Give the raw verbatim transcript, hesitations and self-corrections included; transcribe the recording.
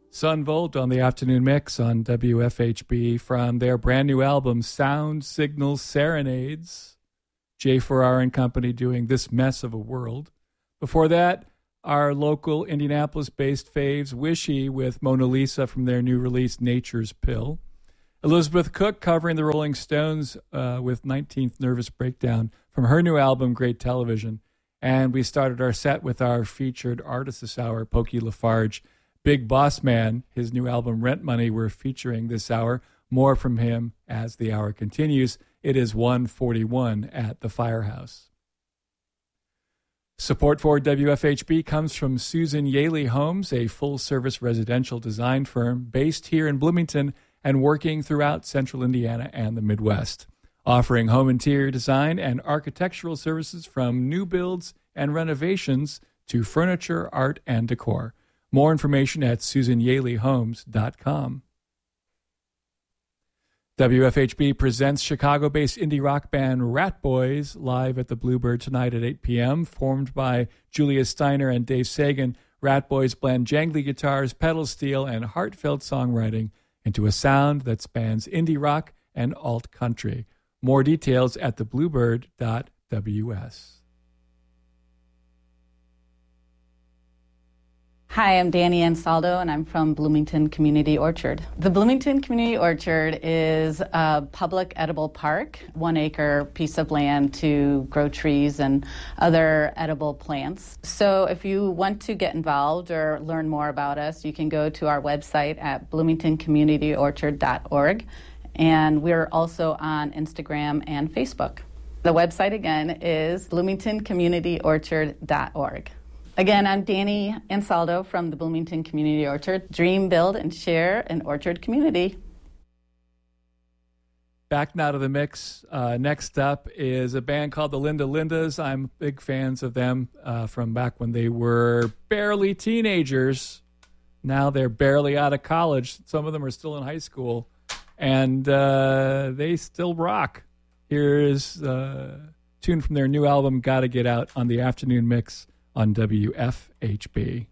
Sun Volt on the afternoon mix on W F H B from their brand new album, Sound Signal Serenades. Jay Farrar and Company doing This Mess of a World. Before that, our local Indianapolis-based faves, Wishy with Mona Lisa from their new release, Nature's Pill. Elizabeth Cook covering the Rolling Stones uh, with nineteenth Nervous Breakdown from her new album, Great Television. And we started our set with our featured artist this hour, Pokey Lafarge. Big Boss Man, his new album Rent Money, we're featuring this hour. More from him as the hour continues. It is one forty-one at the Firehouse. Support for W F H B comes from Susan Yaley Homes, a full-service residential design firm based here in Bloomington and working throughout central Indiana and the Midwest, offering home interior design and architectural services from new builds and renovations to furniture, art, and decor. More information at susan yaley homes dot com. W F H B presents Chicago-based indie rock band Rat Boys live at the Bluebird tonight at eight p.m. Formed by Julia Steiner and Dave Sagan, Rat Boys blend jangly guitars, pedal steel, and heartfelt songwriting into a sound that spans indie rock and alt country. More details at the bluebird dot w s. Hi, I'm Danny Ansaldo, and I'm from Bloomington Community Orchard. The Bloomington Community Orchard is a public edible park, one acre piece of land to grow trees and other edible plants. So if you want to get involved or learn more about us, you can go to our website at bloomington community orchard dot org, and we're also on Instagram and Facebook. The website again is bloomington community orchard dot org. Again, I'm Danny Ansaldo from the Bloomington Community Orchard. Dream, build, and share an orchard community. Back now to the mix. Uh, next up is a band called the Linda Lindas. I'm big fans of them uh, from back when they were barely teenagers. Now they're barely out of college. Some of them are still in high school. And uh, they still rock. Here's a tune from their new album, Gotta Get Out, on the afternoon mix on W F H B.